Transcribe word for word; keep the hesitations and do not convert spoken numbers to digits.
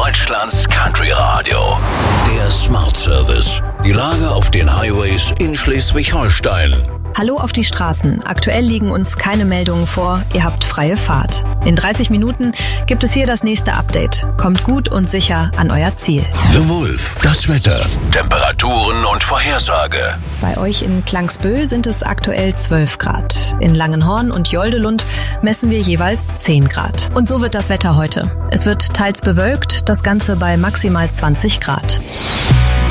Deutschlands Country Radio. Der Smart Service. Die Lage auf den Highways in Schleswig-Holstein. Hallo auf die Straßen. Aktuell liegen uns keine Meldungen vor. Ihr habt freie Fahrt. In dreißig Minuten gibt es hier das nächste Update. Kommt gut und sicher an euer Ziel. The Wolf. Das Wetter. Temperaturen und Vorhersage. Bei euch in Klangsböhl sind es aktuell zwölf Grad. In Langenhorn und Joldelund messen wir jeweils zehn Grad. Und so wird das Wetter heute. Es wird teils bewölkt, das Ganze bei maximal zwanzig Grad.